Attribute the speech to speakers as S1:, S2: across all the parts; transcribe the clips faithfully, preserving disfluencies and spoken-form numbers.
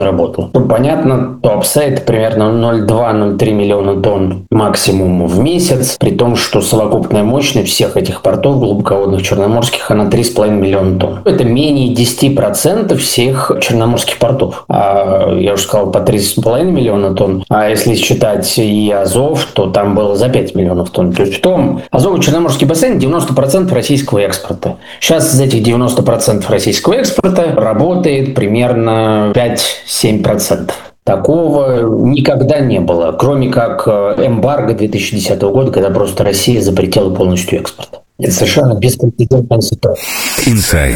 S1: работало. Чтобы понятно, то апсайд примерно ноль целых два - ноль целых три миллиона тонн максимум в месяц, при том, что совокупная мощность всех этих портов глубоководных черноморских, она три целых пять десятых миллиона тонн. Это менее десять процентов всех черноморских портов. А, я уже сказал, по три целых пять десятых миллиона тонн. А если считать и Азов, то там было за пять миллионов тонн. То есть в том Азово-Черноморский бассейн девяносто процентов российского экспорта. Сейчас из этих девяноста процентов российского экспорта работает примерно пять-семь процентов. Такого никогда не было, кроме как эмбарго две тысячи десятого года, когда просто Россия запретила полностью экспорт. Это совершенно беспрецедентная ситуация.
S2: Инсайд.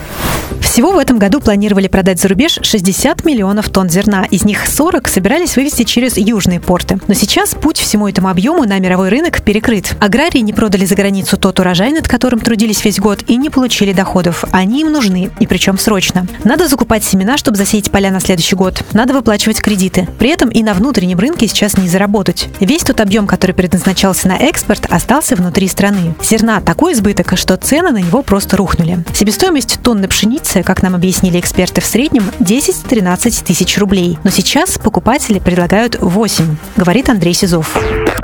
S3: Всего в этом году планировали продать за рубеж шестьдесят миллионов тонн зерна. Из них сорок собирались вывезти через южные порты. Но сейчас путь всему этому объему на мировой рынок перекрыт. Аграрии не продали за границу тот урожай, над которым трудились весь год, и не получили доходов. Они им нужны, и причем срочно. Надо закупать семена, чтобы засеять поля на следующий год. Надо выплачивать кредиты. При этом и на внутреннем рынке сейчас не заработать. Весь тот объем, который предназначался на экспорт, остался внутри страны. Зерна такой избыток, что цены на него просто рухнули. Себестоимость тонны пшеницы, как нам объяснили эксперты, в среднем десять-тринадцать тысяч рублей. Но сейчас покупатели предлагают восемь, говорит Андрей Сизов.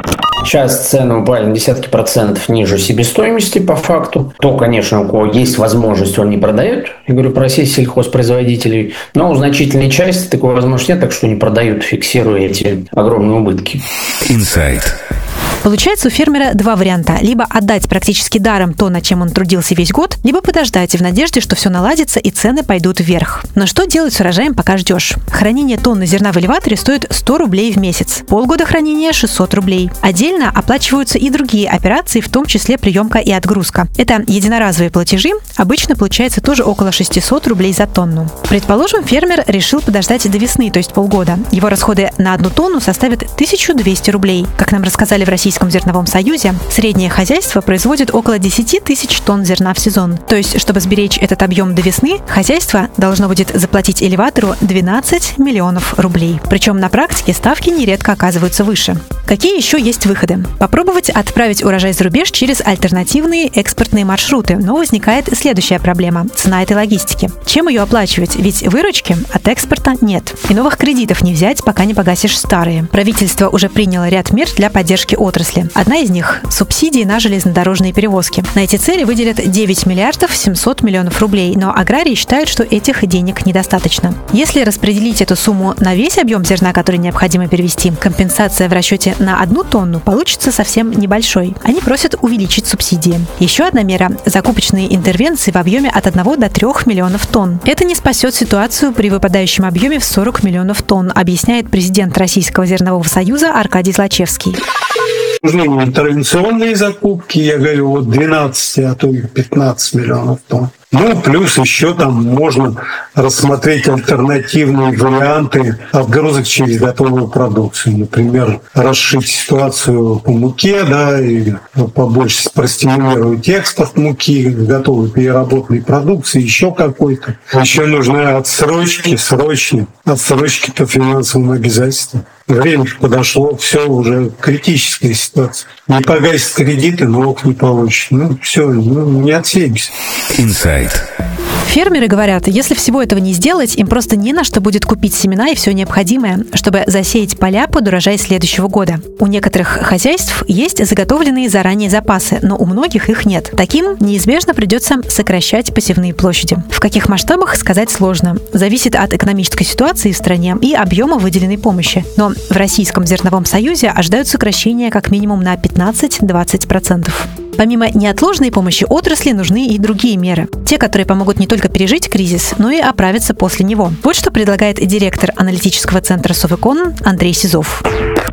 S1: Сейчас цены упали на десятки процентов ниже себестоимости по факту. То, конечно, у кого есть возможность, он не продает. Я говорю про сеть сельхозпроизводителей. Но у значительной части такой возможности нет, так что не продают, фиксируя эти огромные убытки.
S2: Инсайд.
S3: Получается, у фермера два варианта. Либо отдать практически даром то, над чем он трудился весь год, либо подождать в надежде, что все наладится и цены пойдут вверх. Но что делать с урожаем, пока ждешь? Хранение тонны зерна в элеваторе стоит сто рублей в месяц. Полгода хранения – шестьсот рублей. Отдельно оплачиваются и другие операции, в том числе приемка и отгрузка. Это единоразовые платежи. Обычно получается тоже около шестьсот рублей за тонну. Предположим, фермер решил подождать до весны, то есть полгода. Его расходы на одну тонну составят тысячу двести рублей. Как нам рассказали в Российском зерновом союзе, среднее хозяйство производит около десять тысяч тонн зерна в сезон. То есть, чтобы сберечь этот объем до весны, хозяйство должно будет заплатить элеватору двенадцать миллионов рублей. Причем на практике ставки нередко оказываются выше. Какие еще есть выходы? Попробовать отправить урожай за рубеж через альтернативные экспортные маршруты. Но возникает следующая проблема – цена этой логистики. Чем ее оплачивать? Ведь выручки от экспорта нет. И новых кредитов не взять, пока не погасишь старые. Правительство уже приняло ряд мер для поддержки отрасли. Одна из них – субсидии на железнодорожные перевозки. На эти цели выделят девять миллиардов семьсот миллионов рублей, но аграрии считают, что этих денег недостаточно. Если распределить эту сумму на весь объем зерна, который необходимо перевезти, компенсация в расчете на одну тонну получится совсем небольшой. Они просят увеличить субсидии. Еще одна мера – закупочные интервенции в объеме от одного до трёх миллионов тонн. Это не спасет ситуацию при выпадающем объеме в сорок миллионов тонн, объясняет президент Российского зернового союза Аркадий Злачевский.
S4: Нужны интервенционные закупки, я говорю, вот двенадцать, а то и пятнадцать миллионов тонн. Ну, плюс еще там можно рассмотреть альтернативные варианты отгрузок через готовую продукцию. Например, расшить ситуацию по муке, да, и побольше простимулировать экспорт муки, готовой переработанной продукции, еще какой-то. Еще нужны отсрочки, срочные, отсрочки по финансовым обязательствам. Время подошло, все, уже критическая ситуация. Не погасит кредиты, налог не получит. Ну, все, ну, не отсеемся.
S2: Инсайд.
S3: Фермеры говорят, если всего этого не сделать, им просто не на что будет купить семена и все необходимое, чтобы засеять поля под урожай следующего года. У некоторых хозяйств есть заготовленные заранее запасы, но у многих их нет. Таким неизбежно придется сокращать посевные площади. В каких масштабах, сказать сложно. Зависит от экономической ситуации в стране и объема выделенной помощи. Но в Российском зерновом союзе ожидают сокращения как минимум на пятнадцать-двадцать процентов. Помимо неотложной помощи отрасли нужны и другие меры. Те, которые помогут не только пережить кризис, но и оправиться после него. Вот что предлагает директор аналитического центра Совэкон Андрей Сизов.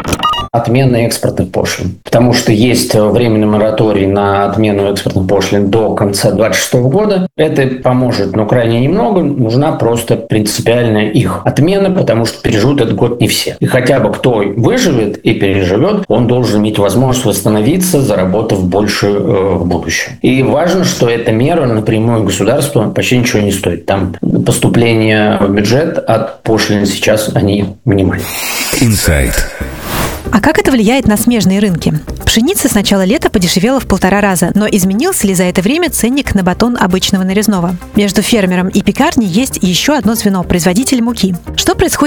S1: Отмена экспортных пошлин. Потому что есть временный мораторий на отмену экспортных пошлин до конца двадцать шестого года. Это поможет, но крайне немного. Нужна просто принципиальная их отмена, потому что переживут этот год не все. И хотя бы кто выживет и переживет, он должен иметь возможность восстановиться, заработав больше э, в будущем. И важно, что эта мера напрямую государству почти ничего не стоит. Там поступления в бюджет от пошлин сейчас они минимальны.
S2: Инсайд.
S3: А как это влияет на смежные рынки? Пшеница с начала лета подешевела в полтора раза, но изменился ли за это время ценник на батон обычного нарезного? Между фермером и пекарней есть еще одно звено – производитель муки. Что происходит